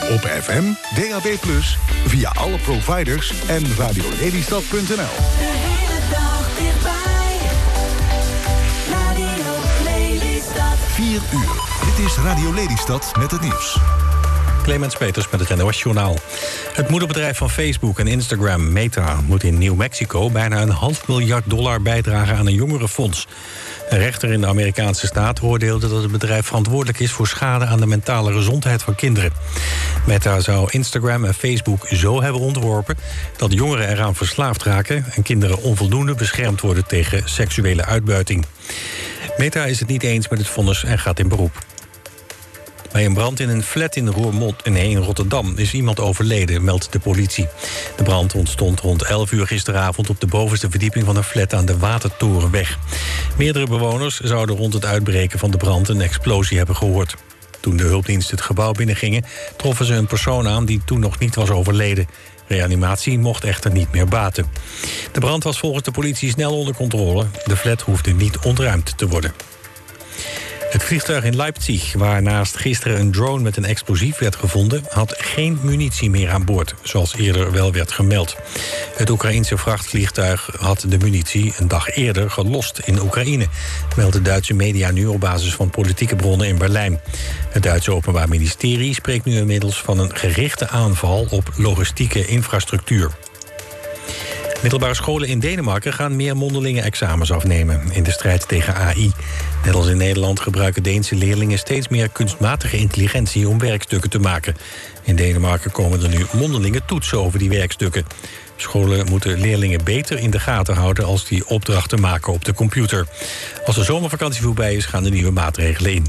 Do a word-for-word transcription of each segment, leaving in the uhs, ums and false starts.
Op F M, D A B plus, via alle providers en radio lelystad punt n l. De hele dag dichtbij. Radio Lelystad. vier uur. Dit is Radio Lelystad met het nieuws. Clemens Peters met het N O S-journaal. Het moederbedrijf van Facebook en Instagram, Meta, moet in New Mexico bijna een half miljard dollar bijdragen aan een jongerenfonds. Een rechter in de Amerikaanse staat oordeelde dat het bedrijf verantwoordelijk is voor schade aan de mentale gezondheid van kinderen. Meta zou Instagram en Facebook zo hebben ontworpen dat jongeren eraan verslaafd raken en kinderen onvoldoende beschermd worden tegen seksuele uitbuiting. Meta is het niet eens met het vonnis en gaat in beroep. Bij een brand in een flat in Roermond, nee, in Rotterdam is iemand overleden, meldt de politie. De brand ontstond rond elf uur gisteravond op de bovenste verdieping van een flat aan de Watertorenweg. Meerdere bewoners zouden rond het uitbreken van de brand een explosie hebben gehoord. Toen de hulpdiensten het gebouw binnengingen, troffen ze een persoon aan die toen nog niet was overleden. Reanimatie mocht echter niet meer baten. De brand was volgens de politie snel onder controle. De flat hoefde niet ontruimd te worden. Het vliegtuig in Leipzig, waarnaast gisteren een drone met een explosief werd gevonden, had geen munitie meer aan boord, zoals eerder wel werd gemeld. Het Oekraïense vrachtvliegtuig had de munitie een dag eerder gelost in Oekraïne, melden Duitse media nu op basis van politieke bronnen in Berlijn. Het Duitse Openbaar Ministerie spreekt nu inmiddels van een gerichte aanval op logistieke infrastructuur. Middelbare scholen in Denemarken gaan meer mondelinge examens afnemen in de strijd tegen A I. Net als in Nederland gebruiken Deense leerlingen steeds meer kunstmatige intelligentie om werkstukken te maken. In Denemarken komen er nu mondelinge toetsen over die werkstukken. Scholen moeten leerlingen beter in de gaten houden als die opdrachten maken op de computer. Als de zomervakantie voorbij is, gaan de nieuwe maatregelen in.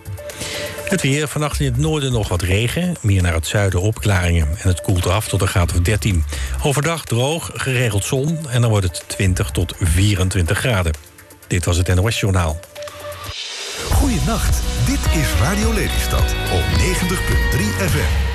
Het weer, vannacht in het noorden nog wat regen, meer naar het zuiden opklaringen. En het koelt af tot een graad of dertien. Overdag droog, geregeld zon en dan wordt het twintig tot vierentwintig graden. Dit was het N O S-journaal. Goeienacht, dit is Radio Lelystad op negentig punt drie F M.